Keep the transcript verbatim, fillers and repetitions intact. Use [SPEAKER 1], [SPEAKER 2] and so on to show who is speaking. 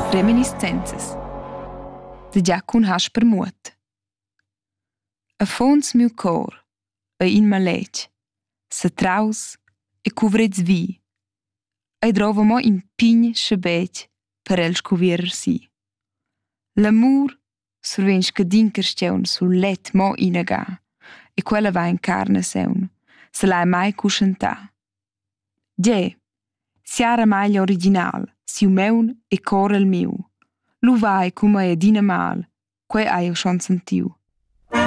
[SPEAKER 1] Reminiscenzas da Giacun Hasper Muot. A fons miu cor e in maletg, satraus e cuvrets vi, e drova mo in pign schabetg per el scuvierer si. L'amur surven scadin carstgaun sul let mo inaga, e quella va in carne saun, se l'ha mai cuscientà. Gie, siara mai original, siu meun e cor el miu. Lu vai cum ei adina mal, quei hai eu schon sentiu.